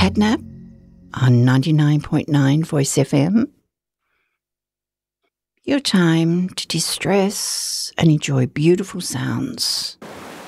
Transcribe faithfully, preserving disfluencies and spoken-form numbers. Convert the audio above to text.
Catnap on ninety-nine point nine Voice F M. Your time to distress and enjoy beautiful sounds.